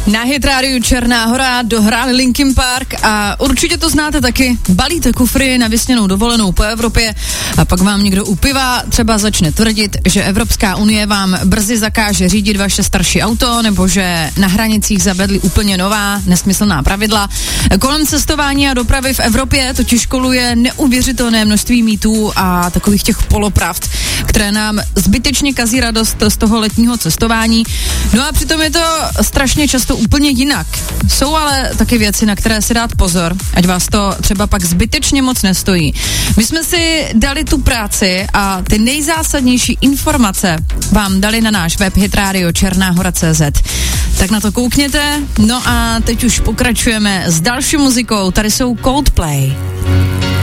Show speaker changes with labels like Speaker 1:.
Speaker 1: Na Hit rádiu Černá Hora dohráli Linkin Park a určitě to znáte taky. Balíte kufry na vysněnou dovolenou po Evropě a pak vám někdo u piva třeba začne tvrdit, že Evropská unie vám brzy zakáže řídit vaše starší auto nebo že na hranicích zavedli úplně nová nesmyslná pravidla. Kolem cestování a dopravy v Evropě totiž koluje neuvěřitelné množství mýtů a takových těch polopravd, které nám zbytečně kazí radost z toho letního cestování. No a přitom je to strašně často úplně jinak. Jsou ale taky věci, na které si dát pozor, ať vás to třeba pak zbytečně moc nestojí. My jsme si dali tu práci a ty nejzásadnější informace vám dali na náš web hitradio.černahora.cz. Tak na to koukněte. No a teď už pokračujeme s další muzikou. Tady jsou Coldplay.